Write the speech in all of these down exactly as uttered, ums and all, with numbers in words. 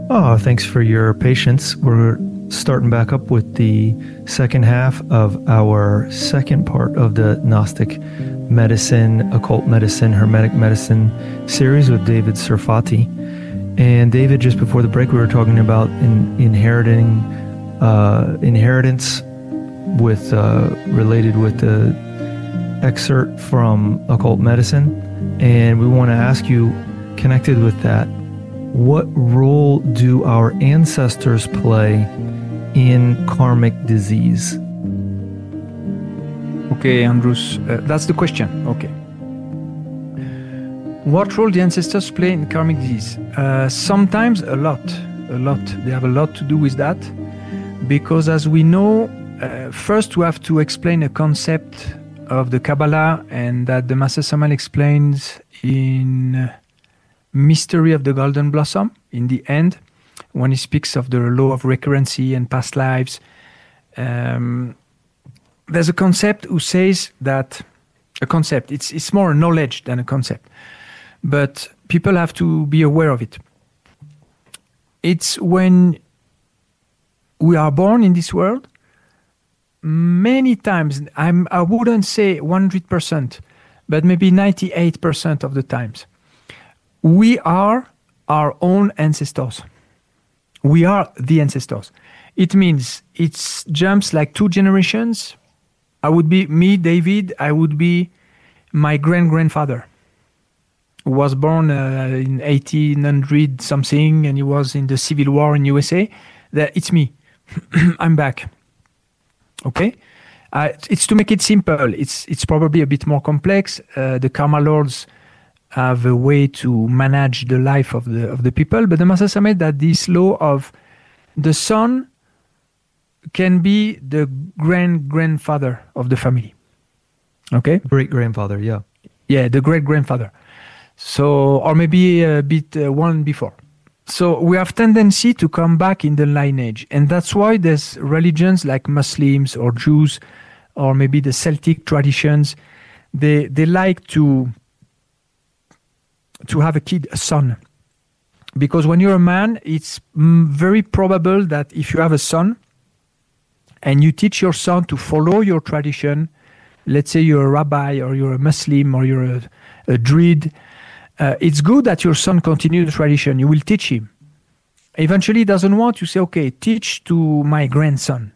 Oh, thanks for your patience. We're starting back up with the second half of our second part of the Gnostic medicine, occult medicine, hermetic medicine series with David Serfati. And David, just before the break, we were talking about in, inheriting uh, inheritance with uh, related with the excerpt from occult medicine, and we want to ask you, connected with that, what role do our ancestors play in karmic disease? Okay, Andrews, uh, that's the question. Okay. What role the ancestors play in karmic disease? Uh, sometimes a lot, a lot. They have a lot to do with that, because as we know, uh, first we have to explain a concept of the Kabbalah, and that the Master Samael explains in Mystery of the Golden Blossom, in the end, when he speaks of the law of recurrency and past lives. Um, there's a concept who says that, a concept, it's, it's more a knowledge than a concept, but people have to be aware of it. It's when we are born in this world, many times, I'm, I wouldn't say one hundred percent, but maybe ninety-eight percent of the times, we are our own ancestors. We are the ancestors. It means it jumps like two generations. I would be me, David, I would be my grand-grandfather, who was born uh, in eighteen hundred something, and he was in the Civil War in U S A. That it's me. I'm back. Okay, uh, it's to make it simple. It's it's probably a bit more complex. Uh, the Karma Lords have a way to manage the life of the of the people, but the Master Samael that this law of the son can be the grand grandfather of the family. Okay, great grandfather, yeah, yeah, the great grandfather. So, or maybe a bit uh, one before. So we have tendency to come back in the lineage, and that's why there's religions like Muslims or Jews, or maybe the Celtic traditions. They they like to to have a kid, a son, because when you're a man, it's very probable that if you have a son, and you teach your son to follow your tradition, let's say you're a rabbi or you're a Muslim or you're a, a Druid. Uh, it's good that your son continues the tradition. You will teach him. Eventually, he doesn't want to say, okay, teach to my grandson.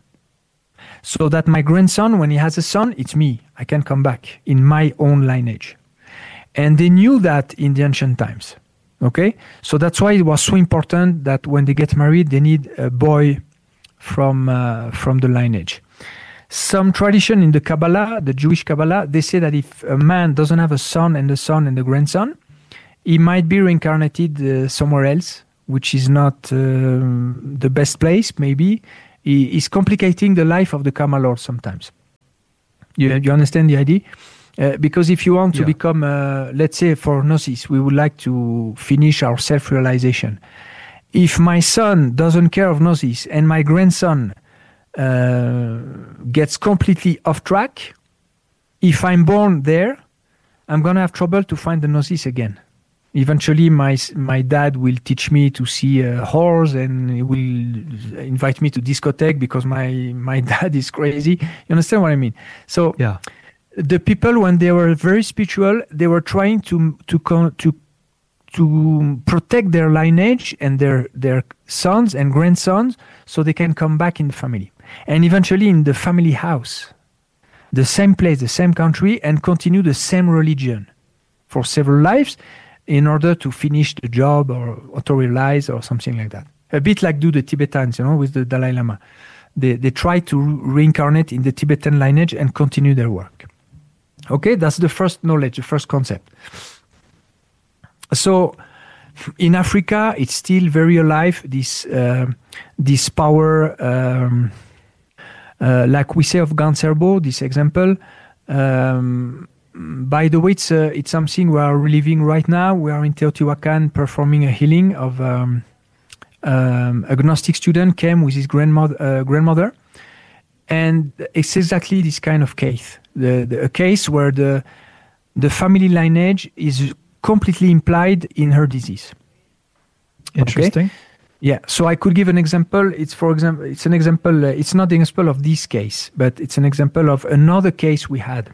So that my grandson, when he has a son, it's me. I can come back in my own lineage. And they knew that in the ancient times. Okay? So that's why it was so important that when they get married, they need a boy from, uh, from the lineage. Some tradition in the Kabbalah, the Jewish Kabbalah, they say that if a man doesn't have a son and a son and a grandson, he might be reincarnated uh, somewhere else, which is not uh, the best place, maybe. He is complicating the life of the Karma Lord sometimes. You, you understand the idea? Uh, because if you want to yeah. become, uh, let's say for Gnosis, we would like to finish our self-realization. If my son doesn't care of Gnosis and my grandson uh, gets completely off track, if I'm born there, I'm going to have trouble to find the Gnosis again. Eventually, my my dad will teach me to see a horse, and he will invite me to discotheque because my my dad is crazy. You understand what I mean? So yeah, the people, when they were very spiritual, they were trying to to to to protect their lineage and their their sons and grandsons, so they can come back in the family, and eventually in the family house, the same place, the same country, and continue the same religion for several lives, in order to finish the job or auto-realize or something like that. A bit like do the Tibetans, you know, with the Dalai Lama. They they try to reincarnate in the Tibetan lineage and continue their work. Okay, that's the first knowledge, the first concept. So in Africa, it's still very alive, this, uh, this power, um, uh, like we say of Ganserbo, this example. Um, By the way, it's uh, it's something we are reliving right now. We are in Teotihuacan performing a healing of um, um, a Gnostic student came with his grandmother, uh, grandmother, and it's exactly this kind of case. The, the a case where the the family lineage is completely implied in her disease. Interesting. Okay? Yeah, so I could give an example. It's for example, it's an example. Uh, it's not the example of this case, but it's an example of another case we had.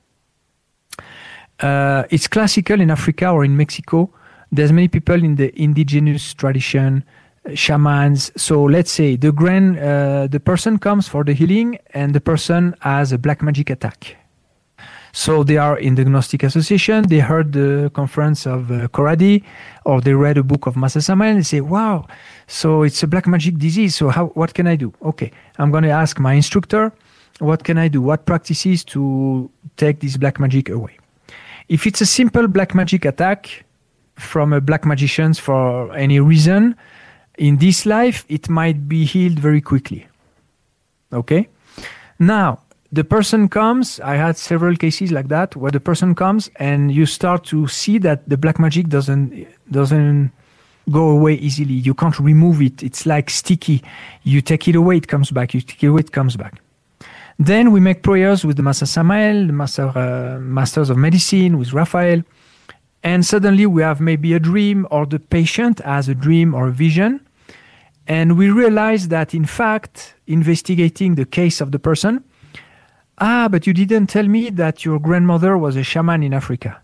Uh, it's classical in Africa or in Mexico. There's many people in the indigenous tradition, uh, shamans. So let's say the grand, uh, the person comes for the healing, and the person has a black magic attack. So they are in the Gnostic Association, they heard the conference of uh, Koradi, or they read a book of Master Samael, and they say, wow, so it's a black magic disease, so how? What can I do? Okay, I'm going to ask my instructor, what can I do? What practices to take this black magic away? If it's a simple black magic attack from a black magician for any reason, in this life, it might be healed very quickly. Okay? Now, the person comes, I had several cases like that, where the person comes and you start to see that the black magic doesn't doesn't go away easily. You can't remove it. It's like sticky. You take it away, it comes back. You take it away, it comes back. Then we make prayers with the Master Samael, the Master, uh, Masters of Medicine, with Raphael. And suddenly we have maybe a dream, or the patient has a dream or a vision. And we realize that, in fact, investigating the case of the person, ah, but you didn't tell me that your grandmother was a shaman in Africa.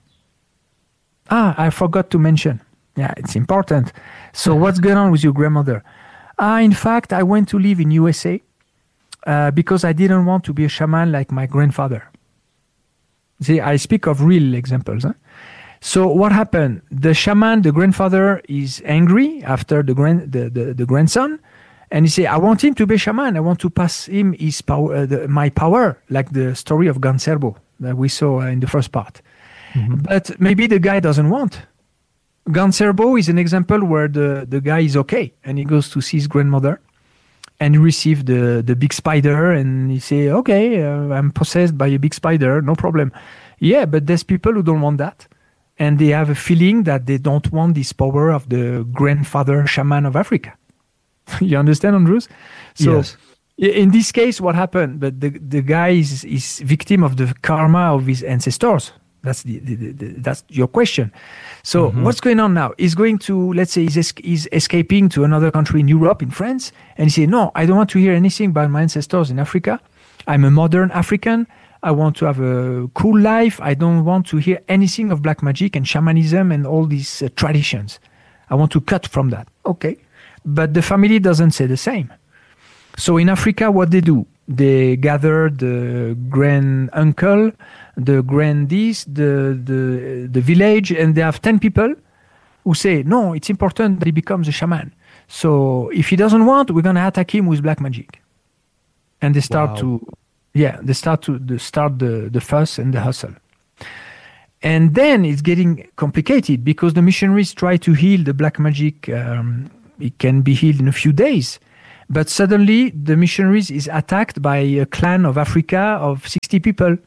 Ah, I forgot to mention. Yeah, it's important. So what's going on with your grandmother? Ah, in fact, I went to live in U S A uh, because I didn't want to be a shaman like my grandfather. See, I speak of real examples. Huh? So what happened? The shaman, the grandfather, is angry after the grand, the, the, the grandson. And he say, I want him to be a shaman. I want to pass him his power, uh, the, my power, like the story of Ganserbo that we saw uh, in the first part. Mm-hmm. But maybe the guy doesn't want. Ganserbo is an example where the, the guy is okay, and he goes to see his grandmother, and he receives the, the big spider, and he say, okay, uh, I'm possessed by a big spider, no problem. Yeah, but there's people who don't want that. And they have a feeling that they don't want this power of the grandfather shaman of Africa. You understand, Andrews? So yes. In this case, what happened? But the, the guy is, is victim of the karma of his ancestors. That's the, the, the, the that's your question. So mm-hmm. What's going on now? He's going to, let's say, he's, es- he's escaping to another country in Europe, in France, and he say, no, I don't want to hear anything about my ancestors in Africa. I'm a modern African. I want to have a cool life. I don't want to hear anything of black magic and shamanism and all these uh, traditions. I want to cut from that. Okay. But the family doesn't say the same. So in Africa, what they do? They gather the grand uncle, the grandies, the, the, the village, and they have ten people who say, no, it's important that he becomes a shaman. So if he doesn't want, we're going to attack him with black magic. And they start wow. to, yeah, they start to the, start the, the fuss and the hustle. And then it's getting complicated because the missionaries try to heal the black magic. Um, it can be healed in a few days. But suddenly the missionaries is attacked by a clan of Africa of sixty people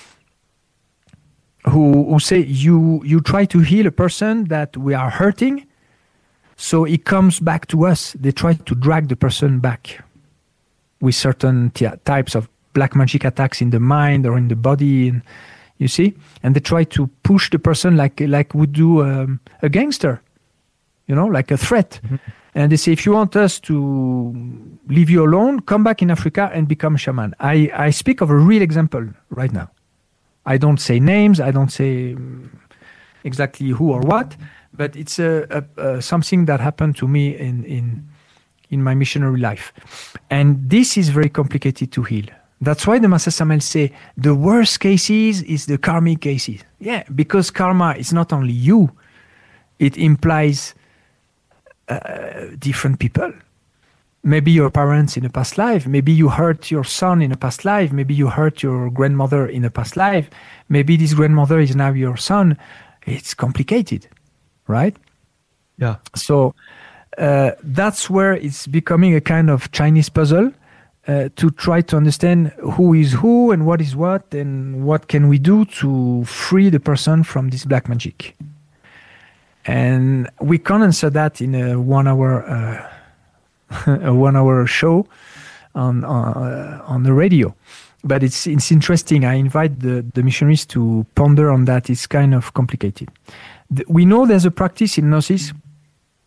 who, who say, you, you try to heal a person that we are hurting, so it comes back to us. They try to drag the person back with certain t- types of black magic attacks in the mind or in the body, and, you see? And they try to push the person like, like would do um, a gangster, you know, like a threat. Mm-hmm. And they say, if you want us to leave you alone, come back in Africa and become a shaman. I, I speak of a real example right now. I don't say names. I don't say exactly who or what, but it's a, a, a something that happened to me in, in, in my missionary life. And this is very complicated to heal. That's why the Master Samael say the worst cases is the karmic cases. Yeah, because karma is not only you. It implies Uh, different people. Maybe your parents in a past life. Maybe you hurt your son in a past life. Maybe you hurt your grandmother in a past life. Maybe this grandmother is now your son. It's complicated, right? Yeah. So uh, that's where it's becoming a kind of Chinese puzzle uh, to try to understand who is who and what is what and what can we do to free the person from this black magic. And we can't answer that in a one-hour uh, a one-hour show on uh, on the radio. But it's it's interesting. I invite the, the missionaries to ponder on that. It's kind of complicated. The, we know there's a practice in Gnosis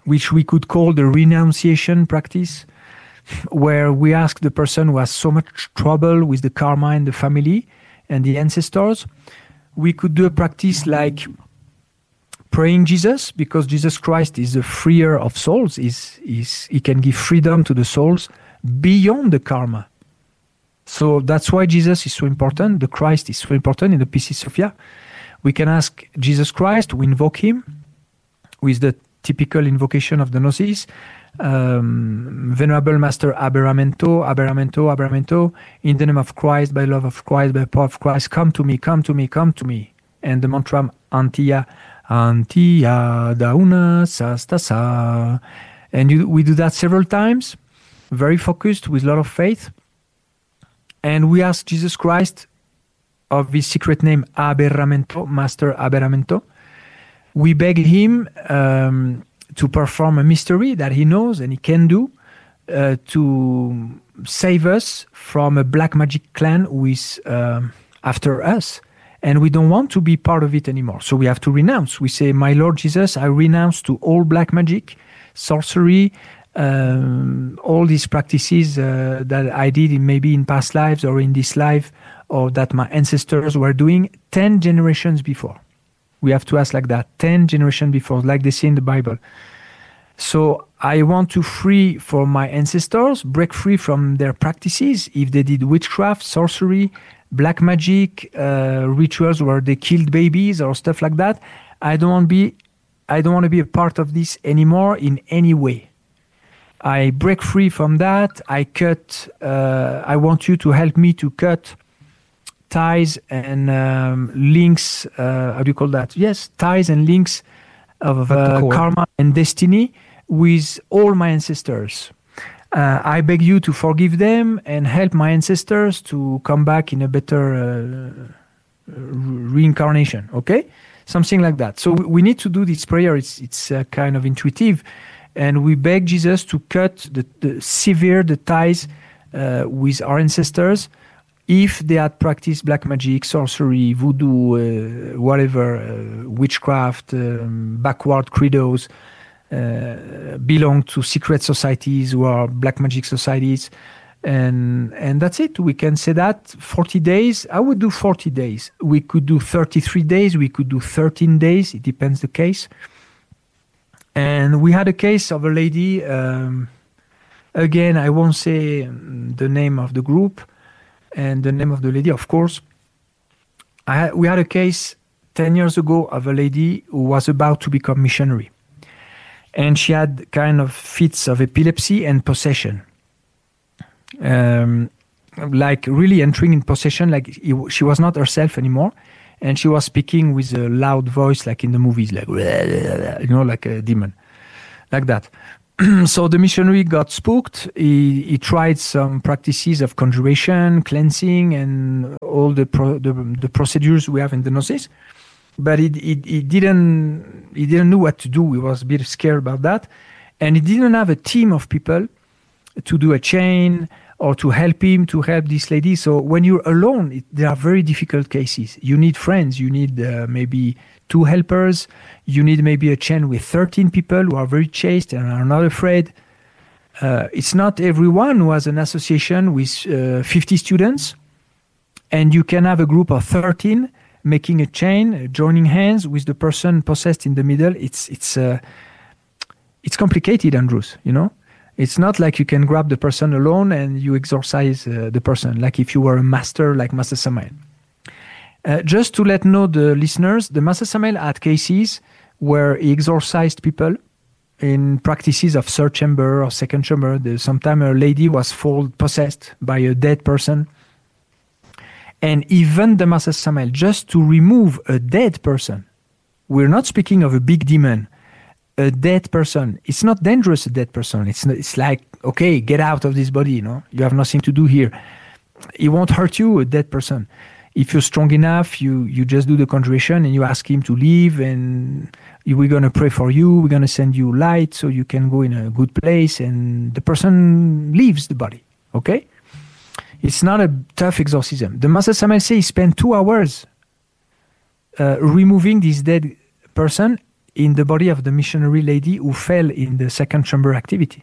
which we could call the renunciation practice, where we ask the person who has so much trouble with the karma in the family and the ancestors. We could do a practice like praying Jesus, because Jesus Christ is the freer of souls. Is is He can give freedom to the souls beyond the karma. So that's why Jesus is so important. The Christ is so important in the Piscis Sophia. We can ask Jesus Christ, we invoke Him with the typical invocation of the Gnosis. Um, Venerable Master Aberramento, Aberramento, Aberramento, in the name of Christ, by love of Christ, by power of Christ, come to me, come to me, come to me. And the mantra Antia, Antia Dauna Sastasa. And you, we do that several times, very focused, with a lot of faith. And we ask Jesus Christ, of his secret name Aberramento, Master Aberramento, we beg him um, to perform a mystery that he knows and he can do uh, to save us from a black magic clan who is um, after us. And we don't want to be part of it anymore. So we have to renounce. We say, my Lord Jesus, I renounce to all black magic, sorcery, um, all these practices uh, that I did in, maybe in past lives or in this life, or that my ancestors were doing ten generations before. We have to ask like that, ten generations before, like they say in the Bible. So I want to free for my ancestors, break free from their practices, if they did witchcraft, sorcery, black magic, uh, rituals where they killed babies or stuff like that. I don't want to be, I don't want to be a part of this anymore in any way. I break free from that. I cut, uh, I want you to help me to cut ties and um, links, uh, how do you call that? Yes, ties and links of uh, karma and destiny with all my ancestors. Uh, I beg you to forgive them and help my ancestors to come back in a better uh, reincarnation, okay? Something like that. So we need to do this prayer. It's, it's uh, kind of intuitive. And we beg Jesus to cut the, the sever the ties uh, with our ancestors, if they had practiced black magic, sorcery, voodoo, uh, whatever, uh, witchcraft, um, backward credos, uh, belong to secret societies who are black magic societies, and and that's it. We can say that forty days. I would do forty days. We could do thirty-three days. We could do thirteen days. It depends the case. And we had a case of a lady. Um, again, I won't say the name of the group and the name of the lady, of course. I had, we had a case ten years ago of a lady who was about to become missionary. And she had kind of fits of epilepsy and possession. Um, like really entering in possession, like it, she was not herself anymore. And she was speaking with a loud voice, like in the movies, like, you know, like a demon, like that. So the missionary got spooked. He, he tried some practices of conjuration, cleansing, and all the pro, the, the procedures we have in the Gnosis. But he, he, he didn't he didn't know what to do. He was a bit scared about that. And he didn't have a team of people to do a chain or to help him, to help this lady. So when you're alone, it, there are very difficult cases. You need friends. You need uh, maybe two helpers. You need maybe a chain with thirteen people who are very chaste and are not afraid. Uh, it's not everyone who has an association with uh, fifty students. And you can have a group of thirteen making a chain, joining hands with the person possessed in the middle. It's, it's, uh, it's complicated, Andrews, you know? It's not like you can grab the person alone and you exorcise uh, the person, like if you were a master like Master Samael. Uh, just to let know the listeners, the Master Samael had cases where he exorcised people in practices of third chamber or second chamber. Sometimes a lady was fall possessed by a dead person. And even the Master Samael, just to remove a dead person, we're not speaking of a big demon, a dead person. It's not dangerous, a dead person. It's not, it's like, okay, get out of this body, you know, you have nothing to do here. It won't hurt you, a dead person. If you're strong enough, you, you just do the conjuration and you ask him to leave, and you, we're going to pray for you. We're going to send you light so you can go in a good place, and the person leaves the body, okay? It's not a tough exorcism. The Master Samael says he spent two hours uh, removing this dead person. in the body of the missionary lady who fell in the second chamber activity.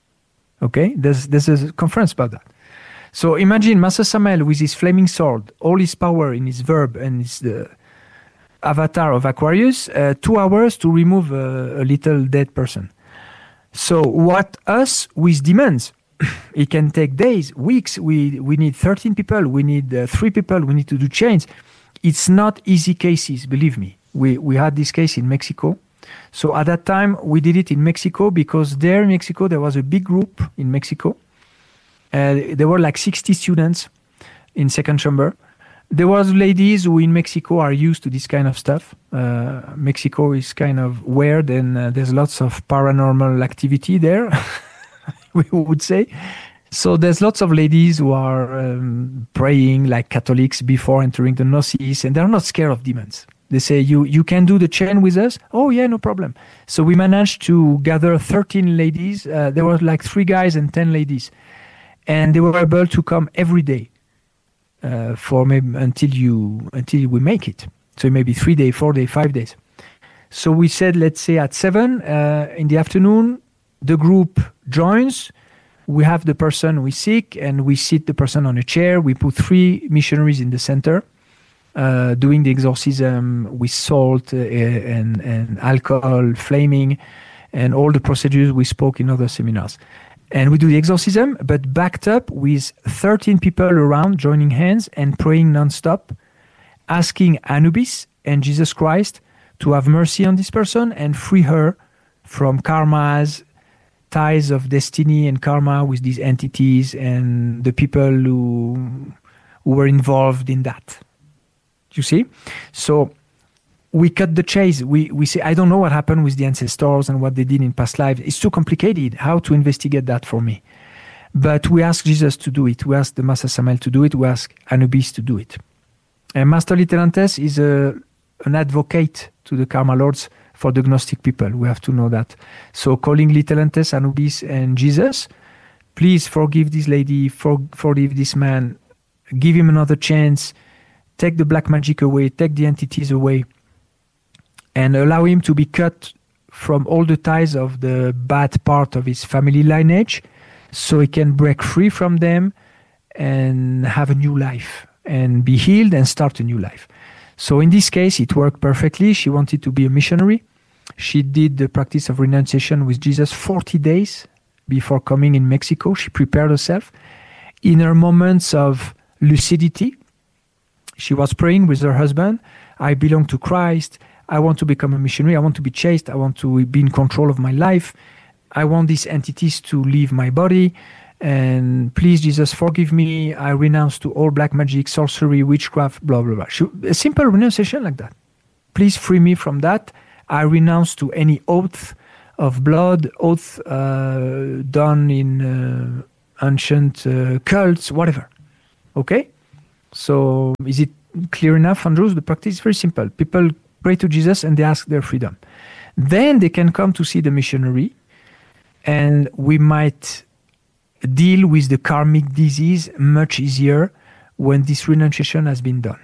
Okay, there's there's a conference about that. So imagine Master Samael with his flaming sword, all his power in his verb and his the avatar of Aquarius, uh, two hours to remove a, a little dead person. So what us with demands? It can take days, weeks. We we need thirteen people. We need uh, three people. We need to do chains. It's not easy cases, believe me. We we had this case in Mexico. So at that time, we did it in Mexico because there in Mexico, there was a big group in Mexico. Uh, there were like sixty students in second chamber. There was ladies who in Mexico are used to this kind of stuff. Uh, Mexico is kind of weird and uh, there's lots of paranormal activity there, we would say. So there's lots of ladies who are um, praying like Catholics before entering the gnosis, and they're not scared of demons. They say, you you can do the chain with us? Oh yeah, no problem. So we managed to gather thirteen ladies. Uh, there were like three guys and ten ladies. And they were able to come every day uh, for maybe until you until we make it. So maybe three days, four days, five days. So we said, let's say at seven uh, in the afternoon, the group joins. We have the person who is sick, and we sit the person on a chair. We put three missionaries in the center, uh, doing the exorcism with salt uh, and and alcohol, flaming, and all the procedures we spoke in other seminars. And we do the exorcism, but backed up with thirteen people around joining hands and praying nonstop, asking Anubis and Jesus Christ to have mercy on this person and free her from karmas, ties of destiny and karma with these entities and the people who, who were involved in that. You see? So we cut the chase. We we say, I don't know what happened with the ancestors and what they did in past lives. It's too complicated. How to investigate that for me? But we ask Jesus to do it. We ask the Master Samael to do it. We ask Anubis to do it. And Master Litelantes is a, an advocate to the Karma Lords for the Gnostic people. We have to know that. So calling Litelantes, Anubis, and Jesus, please forgive this lady, for, forgive this man, give him another chance, take the black magic away, take the entities away, and allow him to be cut from all the ties of the bad part of his family lineage so he can break free from them and have a new life and be healed and start a new life. So in this case, it worked perfectly. She wanted to be a missionary. She did the practice of renunciation with Jesus forty days before coming in Mexico. She prepared herself. In her moments of lucidity, she was praying with her husband, I belong to Christ. I want to become a missionary. I want to be chaste. I want to be in control of my life. I want these entities to leave my body. And please, Jesus, forgive me. I renounce to all black magic, sorcery, witchcraft, blah, blah, blah. A simple renunciation like that. Please free me from that. I renounce to any oath of blood, oath uh, done in uh, ancient uh, cults, whatever. Okay? So is it clear enough, Andrews? The practice is very simple. People pray to Jesus and they ask their freedom. Then they can come to see the missionary, and we might deal with the karmic disease much easier when this renunciation has been done.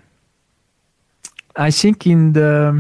I think in the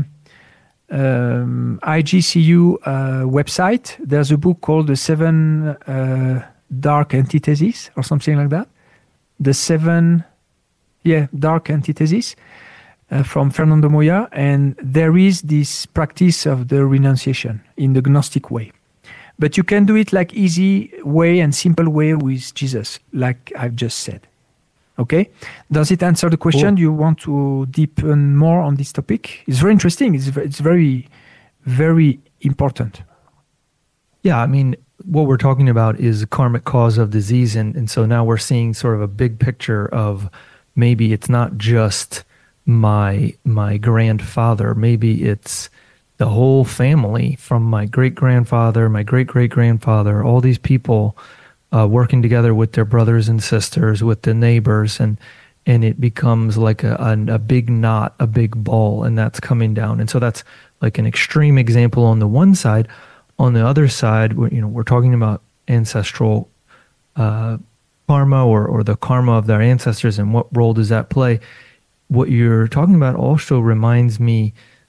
um, I G C U uh, website, there's a book called The Seven uh, Dark Antitheses or something like that. The Seven, yeah, Dark Antitheses. Uh, from Fernando Moya, and there is this practice of the renunciation in the Gnostic way. But you can do it like easy way and simple way with Jesus, like I've just said. Okay? Does it answer the question? Cool. Do you want to deepen more on this topic? It's very interesting. It's, it's very, very important. Yeah, I mean, what we're talking about is a karmic cause of disease, and, and so now we're seeing sort of a big picture of maybe it's not just my my grandfather, maybe it's the whole family from my great-grandfather, my great-great-grandfather, all these people uh, working together with their brothers and sisters, with the neighbors, and and it becomes like a, a, a big knot, a big ball, and that's coming down. And so that's like an extreme example on the one side. On the other side, we're, you know, we're talking about ancestral uh, karma or, or the karma of their ancestors, and what role does that play? What you're talking about also reminds me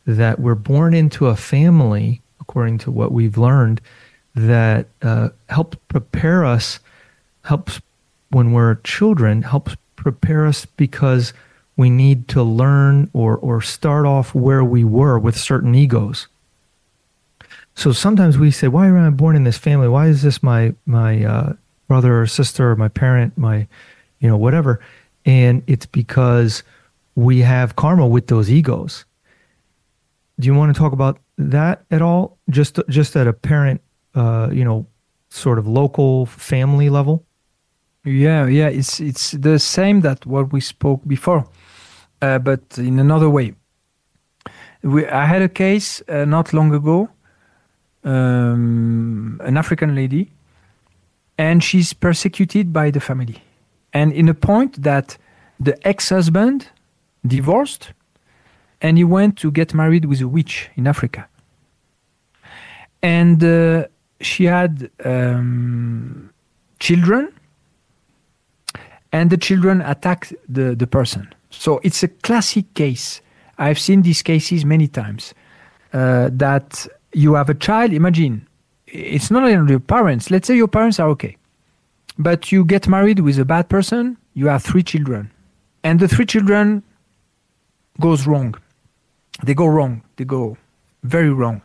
that we're born into a family, according to what we've learned, that uh, helps prepare us, helps when we're children, helps prepare us because we need to learn or or start off where we were with certain egos. So sometimes we say, why am I born in this family? Why is this my my uh, brother or sister or my parent, my, you know, whatever? And it's because we have karma with those egos. Do you want to talk about that at all? Just just at a parent, uh, you know, sort of local family level? Yeah, yeah, it's it's the same that what we spoke before, uh, but in another way. We, I had a case uh, not long ago, um, an African lady, and she's persecuted by the family, and in a point that the ex-husband divorced, and he went to get married with a witch in Africa, and uh, she had um, children. And the children attack the, the person. So it's a classic case. I've seen these cases many times. Uh, that you have a child, imagine, it's not only your parents. Let's say your parents are okay. But you get married with a bad person, you have three children. And the three children goes wrong. They go wrong. They go very wrong.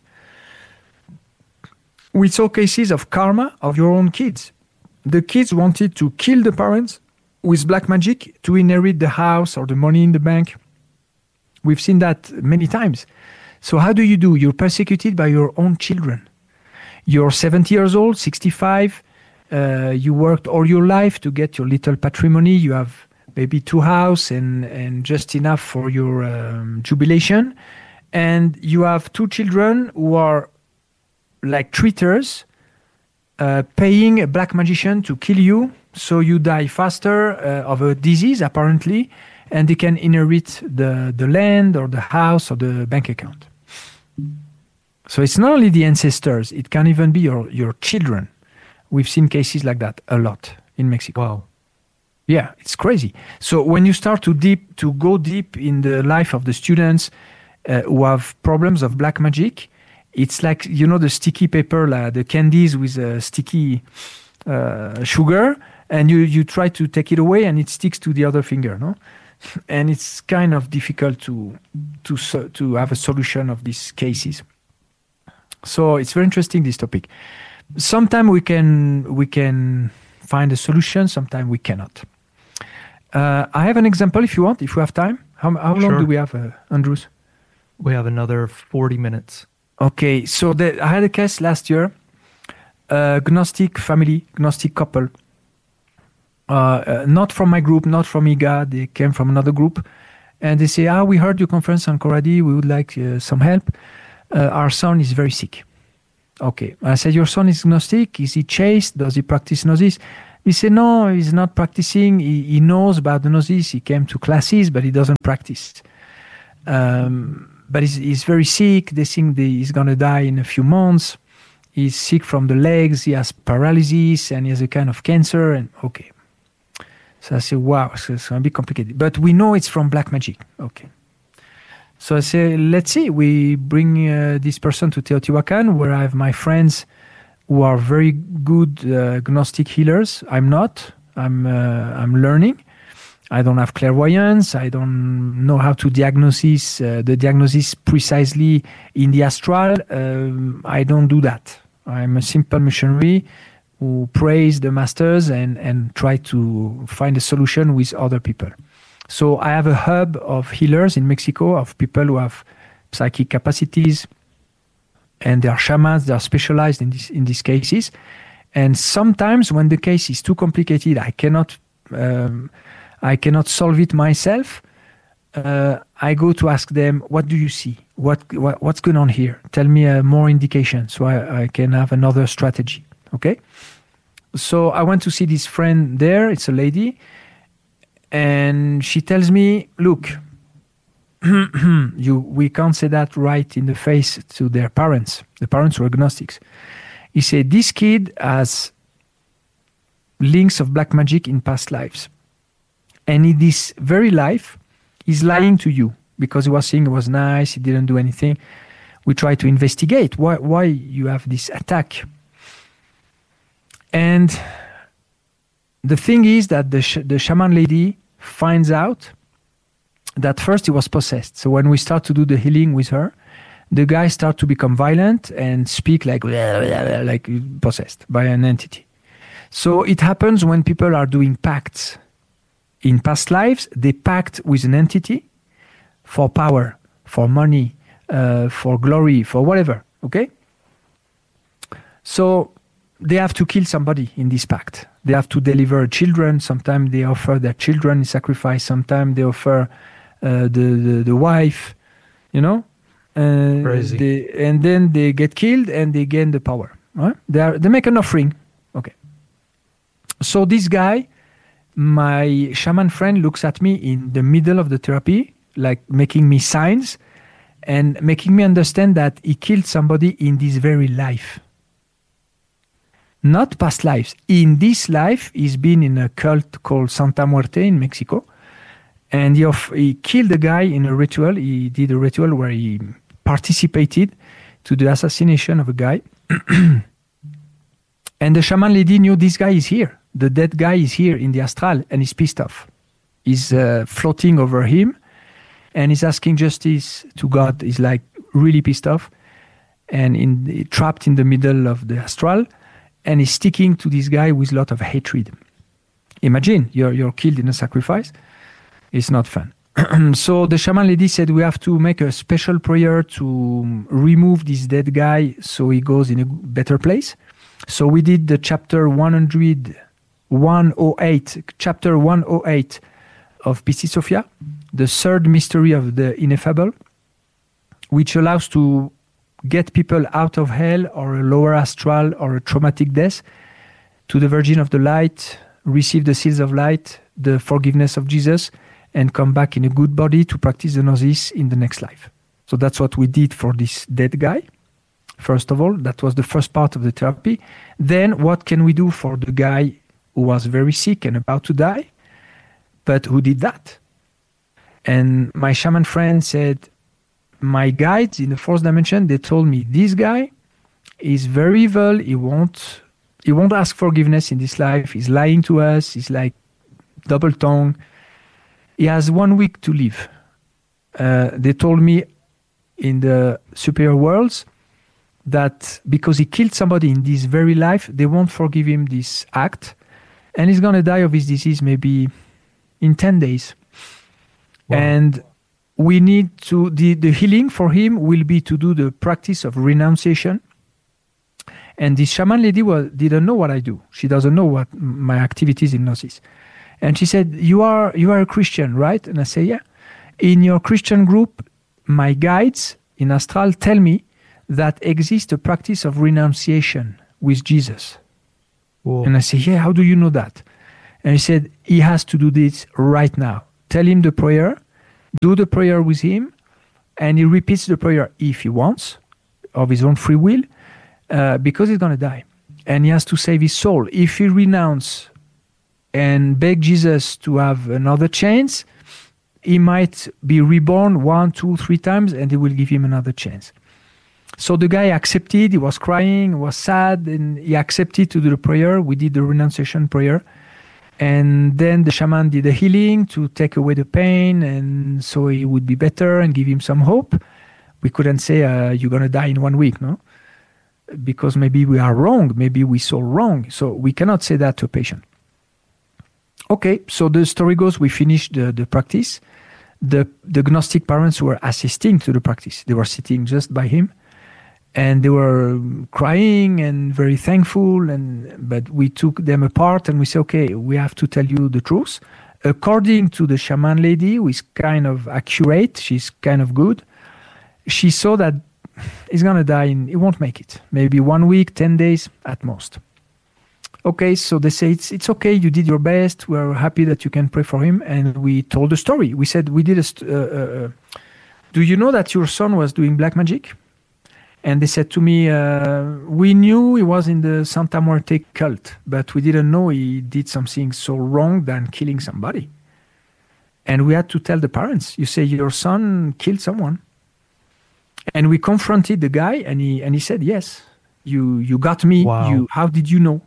We saw cases of karma of your own kids. The kids wanted to kill the parents with black magic to inherit the house or the money in the bank. We've seen that many times. So how do you do? You're persecuted by your own children. You're seventy years old, sixty-five. Uh, you worked all your life to get your little patrimony. You have maybe two houses and, and just enough for your um, jubilation. And you have two children who are like treaters, uh, paying a black magician to kill you. So you die faster uh, of a disease, apparently, and they can inherit the, the land or the house or the bank account. So it's not only the ancestors, it can even be your, your children. We've seen cases like that a lot in Mexico. Wow. Yeah, it's crazy. So when you start to deep to go deep in the life of the students uh, who have problems of black magic, it's like, you know, the sticky paper, like the candies with a sticky uh, sugar, and you, you try to take it away and it sticks to the other finger, no? And it's kind of difficult to to to have a solution of these cases. So it's very interesting, this topic. Sometimes we can we can find a solution, sometimes we cannot. Uh, I have an example if you want, if we have time. How, how long Sure. do we have, uh, Andrews? We have another forty minutes. Okay, so the, I had a case last year, a Gnostic family, Gnostic couple. Uh, uh, not from my group, not from I G A, they came from another group. And they say, ah, we heard your conference on Koradi, we would like uh, some help. Uh, our son is very sick. Okay, I said, your son is Gnostic, is he chaste, does he practice Gnosis? He said, no, he's not practicing, he, he knows about the Gnosis, he came to classes, but he doesn't practice. Um, but he's, he's very sick, they think that he's going to die in a few months. He's sick from the legs, he has paralysis, and he has a kind of cancer, and okay. So I said, wow, so it's going to be complicated. But we know it's from black magic. Okay. So I say, let's see. We bring uh, this person to Teotihuacan, where I have my friends who are very good uh, Gnostic healers. I'm not. I'm uh, I'm learning. I don't have clairvoyance. I don't know how to diagnose uh, the diagnosis precisely in the astral. Um, I don't do that. I'm a simple missionary who praise the masters and, and try to find a solution with other people. So I have a hub of healers in Mexico, of people who have psychic capacities, and they are shamans, they are specialized in this, in these cases. And sometimes when the case is too complicated, I cannot, um, I cannot solve it myself. Uh, I go to ask them, what do you see? What, what what's going on here? Tell me uh, more indication so I, I can have another strategy. Okay? So I went to see this friend there. It's a lady. And she tells me, look, you we can't say that right in the face to their parents. The parents were agnostics. He said, this kid has links of black magic in past lives. And in this very life, he's lying to you. because he was saying it was nice, he didn't do anything. We try to investigate why why you have this attack. And the thing is that the sh- the shaman lady finds out that first he was possessed. So when we start to do the healing with her, the guy start to become violent and speak like like possessed by an entity. So it happens when people are doing pacts. In past lives, they pact with an entity for power, for money, uh, for glory, for whatever, okay? So they have to kill somebody in this pact. They have to deliver children. Sometimes they offer their children in sacrifice. Sometimes they offer uh, the, the, the wife, you know? Uh, Crazy. They, and then they get killed and they gain the power. Right? They, are, they make an offering. Okay. So this guy, my shaman friend, looks at me in the middle of the therapy, like making me signs and making me understand that he killed somebody in this very life. Not past lives. In this life, he's been in a cult called Santa Muerte in Mexico. And he, of, he killed a guy in a ritual. He did a ritual where he participated to the assassination of a guy. And the shaman lady knew this guy is here. The dead guy is here in the astral and he's pissed off. He's uh, floating over him and he's asking justice to God. He's like really pissed off and in, trapped in the middle of the astral. And he's sticking to this guy with a lot of hatred. Imagine, you're, you're killed in a sacrifice. It's not fun. So the shaman lady said we have to make a special prayer to remove this dead guy so he goes in a better place. So we did the chapter one hundred, one oh eight, chapter one oh eight of Piscis Sophia, the third mystery of the ineffable, which allows to get people out of hell or a lower astral or a traumatic death to the Virgin of the Light, receive the seals of light, the forgiveness of Jesus, and come back in a good body to practice the Gnosis in the next life. So that's what we did for this dead guy. First of all, that was the first part of the therapy. Then what can we do for the guy who was very sick and about to die, but who did that? And my shaman friend said, my guides in the fourth dimension, they told me, this guy is very evil. He won't, he won't ask forgiveness in this life. He's lying to us. He's like double-tongued. He has one week to live. Uh, they told me in the superior worlds that because he killed somebody in this very life, they won't forgive him this act. And he's going to die of his disease maybe in ten days. Wow. And we need to, the, the healing for him will be to do the practice of renunciation. And this shaman lady was, didn't know what I do. She doesn't know what my activities in Gnosis. And she said, you are you are a Christian, right? And I say, yeah. In your Christian group, my guides in Astral tell me that exists a practice of renunciation with Jesus. Whoa. And I say, yeah, how do you know that? And he said, he has to do this right now. Tell him the prayer, do the prayer with him, and he repeats the prayer if he wants, of his own free will, uh, because he's going to die. And he has to save his soul. If he renounces and beg Jesus to have another chance, he might be reborn one, two, three times, and he will give him another chance. So the guy accepted, he was crying, was sad, and he accepted to do the prayer. We did the renunciation prayer. And then the shaman did the healing to take away the pain, and so he would be better and give him some hope. We couldn't say, uh, you're going to die in one week, no? Because maybe we are wrong, maybe we saw wrong. So we cannot say that to a patient. Okay, so the story goes, we finished the, the practice. The, the Gnostic parents were assisting to the practice. They were sitting just by him. And they were crying and very thankful. And but we took them apart and we said, okay, we have to tell you the truth. According to the shaman lady, who is kind of accurate, she's kind of good, she saw that he's going to die, and he won't make it. Maybe one week, ten days at most. Okay, so they say, it's it's okay, you did your best. We're happy that you can pray for him. And we told the story. We said, we did a... St- uh, uh, do you know that your son was doing black magic? And they said to me, uh, we knew he was in the Santa Muerte cult, but we didn't know he did something so wrong than killing somebody. And we had to tell the parents, you say your son killed someone. And we confronted the guy, and he and he said, yes, you you got me. Wow. You how did you know?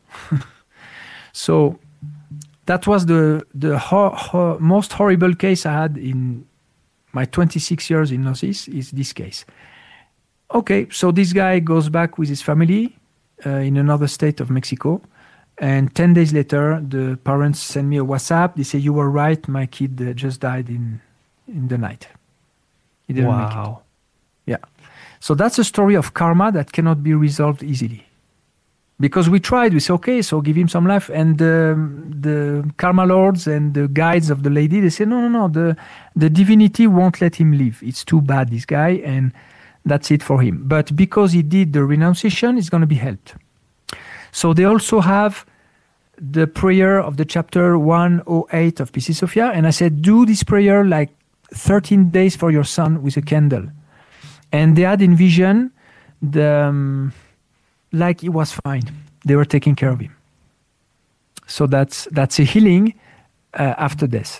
So that was the the ho- ho- most horrible case I had in my twenty-six years in Gnosis, is this case. Okay, so this guy goes back with his family uh, in another state of Mexico. And ten days later, the parents send me a WhatsApp. They say, you were right, my kid uh, just died in, in the night. He didn't make it. Wow. Yeah. So that's a story of karma that cannot be resolved easily. Because we tried, we said, okay, so give him some life. And um, the karma lords and the guides of the lady, they say, no, no, no, the, the divinity won't let him live. It's too bad, this guy, and that's it for him. But because he did the renunciation, he's going to be helped. So they also have the prayer of the chapter one oh eight of P C Sophia. And I said, do this prayer like thirteen days for your son with a candle. And they had in vision the, um, like he was fine. They were taking care of him. So that's that's a healing uh, after death.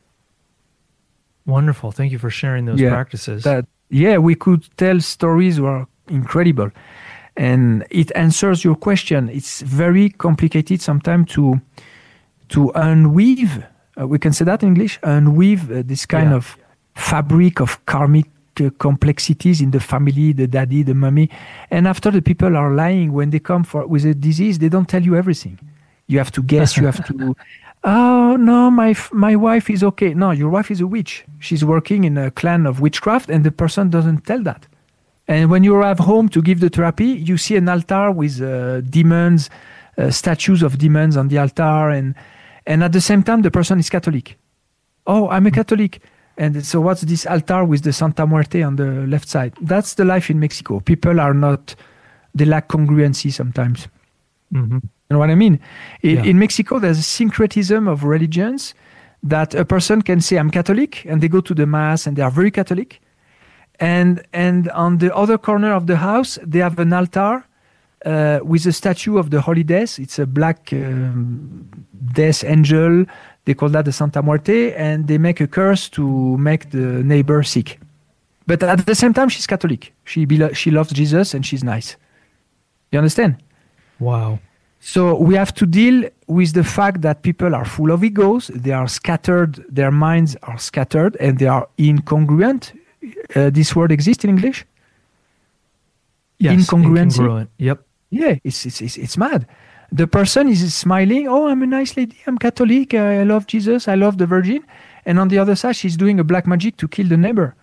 Wonderful. Thank you for sharing those Yeah, practices. That, yeah, we could tell stories were incredible. And it answers your question. It's very complicated sometimes to to unweave, uh, we can say that in English, unweave uh, this kind Yeah. of fabric of karmic uh, complexities in the family, the daddy, the mommy. And after the people are lying, when they come for with a disease, they don't tell you everything. You have to guess, you have to, oh, no, my f- my wife is okay. No, your wife is a witch. She's working in a clan of witchcraft, and the person doesn't tell that. And when you arrive home to give the therapy, you see an altar with uh, demons, uh, statues of demons on the altar. And, and at the same time, the person is Catholic. Oh, I'm a Catholic. And so what's this altar with the Santa Muerte on the left side? That's the life in Mexico. People are not, they lack congruency sometimes. Mm-hmm. You know what I mean? In, Yeah. in Mexico, there's a syncretism of religions that a person can say, I'm Catholic, and they go to the Mass and they are very Catholic. And and on the other corner of the house, they have an altar uh, with a statue of the Holy Death. It's a black um, death angel. They call that the Santa Muerte, and they make a curse to make the neighbor sick. But at the same time, she's Catholic. She belo- she loves Jesus and she's nice. You understand? Wow. So we have to deal with the fact that people are full of egos. They are scattered. Their minds are scattered, and they are incongruent. Uh, this word exists in English? Yes. Incongruency. Incongruent. Yep. Yeah, it's, it's, it's, it's mad. The person is smiling. Oh, I'm a nice lady. I'm Catholic. I love Jesus. I love the Virgin. And on the other side, she's doing a black magic to kill the neighbor.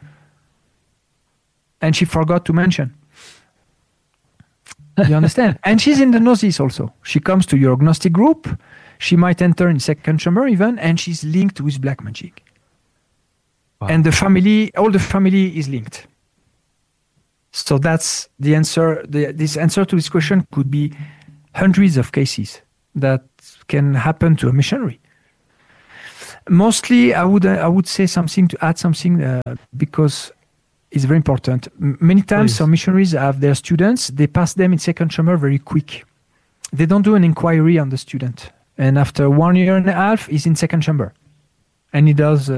And she forgot to mention. You understand? And she's in the Gnosis also. She comes to your Gnostic group. She might enter in second chamber even, and she's linked with black magic. Wow. And the family, all the family is linked. So that's the answer. The, this answer to this question could be hundreds of cases that can happen to a missionary. Mostly, I would uh, I would say something to add something uh, because it's very important. M- many times, Please. some missionaries have their students. They pass them in second chamber very quick. They don't do an inquiry on the student, and after one year and a half, he's in second chamber, and he does. Uh,